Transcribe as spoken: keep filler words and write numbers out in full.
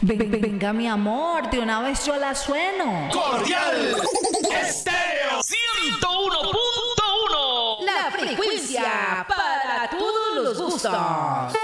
Ven- venga, mi amor, de una vez yo la sueno. Cordial Estéreo ciento uno punto uno. La frecuencia para todos los gustos.